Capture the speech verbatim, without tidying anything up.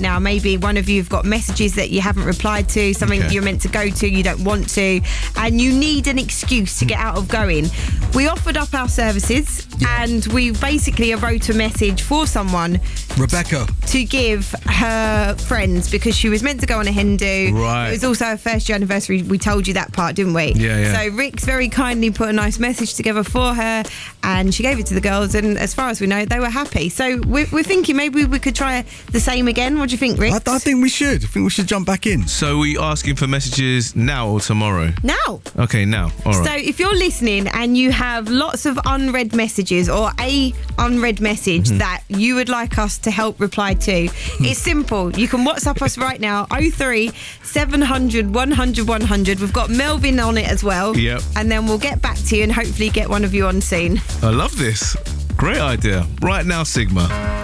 now. Maybe one of you have got messages that you haven't replied to, something Okay. you're meant to go to, you don't want to, and you need an excuse to get out of going. We offered up our services, Yeah. and we basically wrote a message for someone Rebecca. to give her friends, because she was meant to go on a hen do. Right. It was also her first year anniversary. We told you that part, didn't we? Yeah, yeah. So Rick's very kindly put a nice message together for her, and she gave it to the girls, and as far as we know, they were happy. So we're, we're thinking maybe we could try the same again. What do you think, Rick? I, I think we should. I think we should jump back in. So we asking for messages now or tomorrow? Now. Okay, now. All right. So if you're listening and you have lots of unread messages or a unread message Mm-hmm. that you would like us to help reply to, it's simple. You can WhatsApp us right now, oh three seven hundred one hundred one hundred. We've got Melvin on it as well. Yep. And then we'll get back to you and hopefully get one of you on soon. I love this. Great idea. Right now, Sigma.